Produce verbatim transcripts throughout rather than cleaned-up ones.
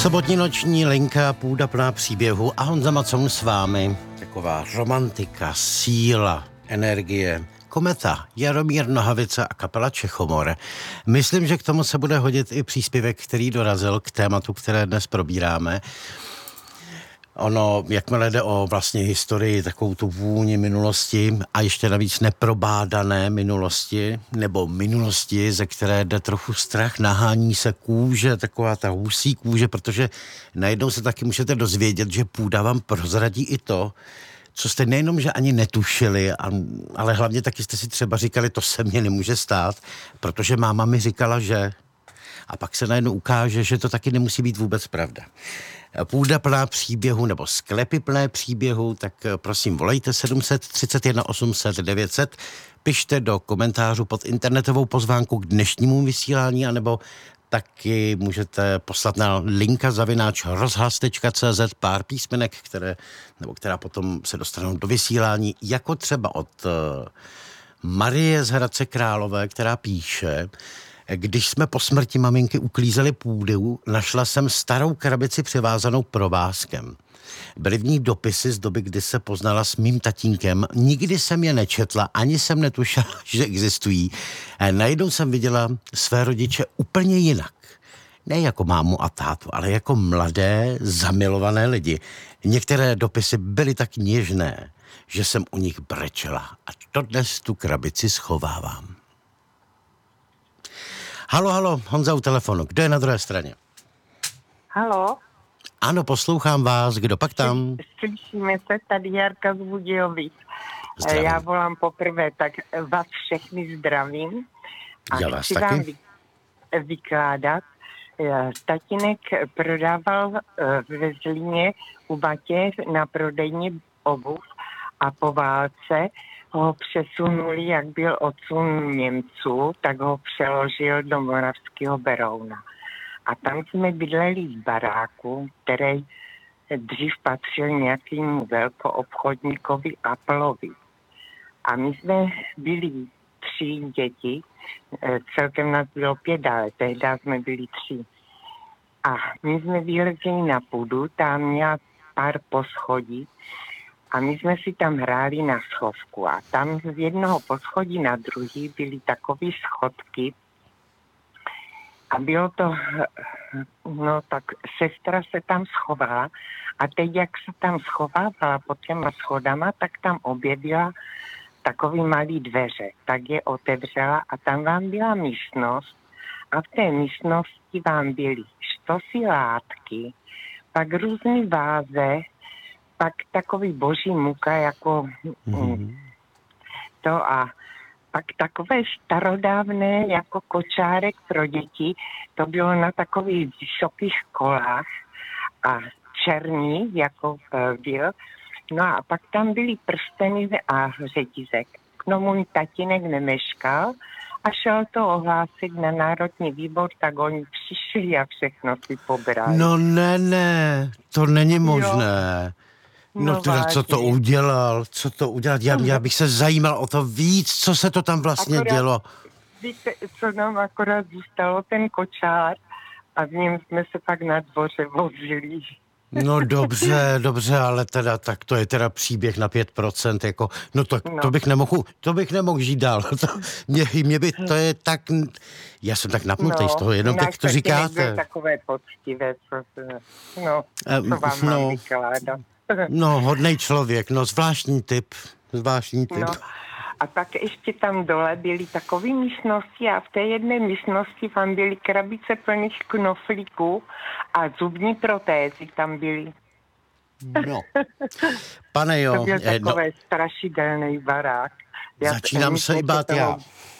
Sobotní noční linka, půda plná příběhu a Honza Macoun s vámi. Taková romantika, síla, energie, Kometa, Jaromír Nohavica a kapela Čechomor. Myslím, že k tomu se bude hodit i příspěvek, který dorazil k tématu, které dnes probíráme. Ono, jakmile jde o vlastně historii, takovou tu vůni minulosti a ještě navíc neprobádané minulosti, nebo minulosti, ze které jde trochu strach, nahání se kůže, taková ta husí kůže, protože najednou se taky můžete dozvědět, že půda vám prozradí i to, co jste nejenom, že ani netušili, ale hlavně taky jste si třeba říkali, to se mně nemůže stát, protože máma mi říkala, že... A pak se najednou ukáže, že to taky nemusí být vůbec pravda. Půda plná příběhu nebo sklepy plné příběhu, tak prosím volejte sedm set třicet jedna osm set devět set, pište do komentářů pod internetovou pozvánku k dnešnímu vysílání, anebo taky můžete poslat na linka zavináč rozhlas tečka cé zet pár písmenek, které, nebo která potom se dostanou do vysílání, jako třeba od Marie z Hradce Králové, která píše: když jsme po smrti maminky uklízeli půdu, našla jsem starou krabici přivázanou provázkem. Byly v ní dopisy z doby, kdy se poznala s mým tatínkem. Nikdy jsem je nečetla, ani jsem netušila, že existují. A najednou jsem viděla své rodiče úplně jinak. Ne jako mámu a tátu, ale jako mladé, zamilované lidi. Některé dopisy byly tak něžné, že jsem u nich brečela. A dodnes tu krabici schovávám. Halo, halo, Honza u telefonu. Kdo je na druhé straně? Halo. Ano, poslouchám vás. Kdo pak tam? Slyšíme se, tady Jarka z Budějovic. Zdravím. Já volám poprvé, tak vás všechny zdravím. A Já vás chci taky. vám vy, vykládat. Tatínek prodával ve Zlíně u Batě na prodejně obuv a po válce ho přesunuli, jak byl odsun Němců, tak ho přeložil do Moravského Berouna. A tam jsme bydleli v baráku, který dřív patřil nějakému velkoobchodníkovi Appleovi. A my jsme byli tři děti, celkem nás bylo pět, ale tehdy jsme byli tři. A my jsme vylezli na půdu, tam měla pár poschodí, a my jsme si tam hráli na schovku a tam z jednoho poschodí na druhý byly takové schodky a bylo to, no tak sestra se tam schovala a teď, jak se tam schovávala pod těma schodama, tak tam objevila takový malý dveře, tak je otevřela a tam vám byla místnost a v té místnosti vám byly štosy látky, pak různý váze, pak takový boží muka jako mm. to a pak takové starodávné jako kočárek pro děti, to bylo na takových vysokých kolách a černý jako byl. No a pak tam byly prsteny a řetízek. K tomu můj tatínek nemeškal a šel to ohlásit na Národní výbor, tak oni přišli a všechno si pobrali. No ne, ne, to není možné. Jo. No, no teda, co to udělal, co to udělal, já, já bych se zajímal o to víc, co se to tam vlastně akorát, dělo. Víte, co nám akorát zůstalo, ten kočár a v něm jsme se pak na dvoře vozili. No dobře, dobře, ale teda, tak to je teda příběh na pět procent, jako, no to, no. to bych nemohl, to bych nemohl žít dál, to, mě, mě by, to je tak, já jsem tak napnutý no, z toho, jenom tak to říkáte. No, takové poctivé, co, no, co vám no, mám vykládat. No, hodnej člověk, no zvláštní typ, zvláštní typ. No, a pak ještě tam dole byly takové místnosti a v té jedné místnosti tam byly krabice plných knoflíků a zubní protézy tam byly. No, pane jo. To byl takové no, strašidelný barák. Já, začínám se i bát já.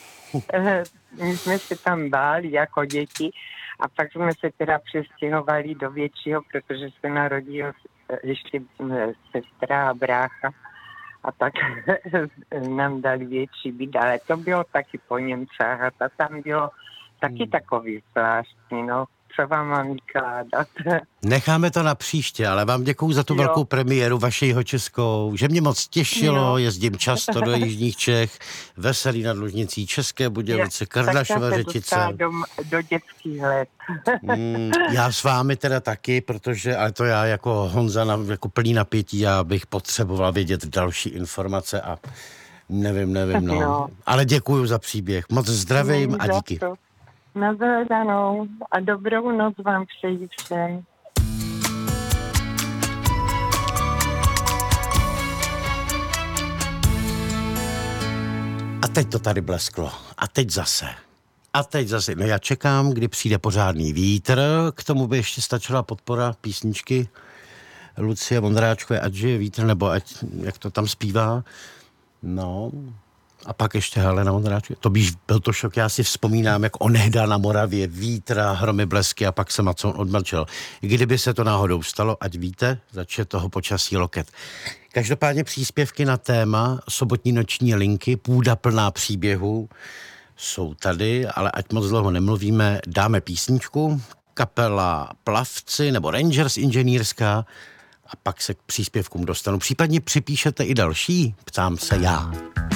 My jsme se tam báli jako děti a pak jsme se teda přestěhovali do většího, protože se narodil ještě sestra a brácha a tak nám dali větší byt, ale to bylo taky po Němcách a ta tam bylo taky hmm. takový zvláštní, no, co vám mám vykládat. Necháme to na příště, ale vám děkuju za tu Jo. velkou premiéru vaši Jihočeskou, že mě moc těšilo, Jo. jezdím často do jižních Čech, Veselí nad Lužnicí, České Budějovice, Kardašova Řečice. Do, do dětských let. Mm, já s vámi teda taky, protože, ale to já jako Honza, na, jako plný napětí, já bych potřeboval vědět další informace a nevím, nevím, no. No. Ale děkuju za příběh. Moc zdravím a díky. Na shledanou a dobrou noc vám přeji všem. A teď to tady blesklo. A teď zase. A teď zase. No já čekám, kdy přijde pořádný vítr. K tomu by ještě stačila podpora písničky Lucie Vondráčkové, ať žije vítr, nebo ať, jak to tam zpívá. No, a pak ještě Helena Vondráčková. To bych byl to šok, já si vzpomínám, jak onehda na Moravě vítra, hromy, blesky a pak se Macon odmlčel. Kdyby se to náhodou stalo, ať víte, zač toho počasí loket. Každopádně příspěvky na téma sobotní noční linky, půda plná příběhů, jsou tady, ale ať moc dlouho nemluvíme, dáme písničku, kapela Plavci nebo Rangers inženýrská a pak se k příspěvkům dostanu. Případně připíšete i další, ptám se já.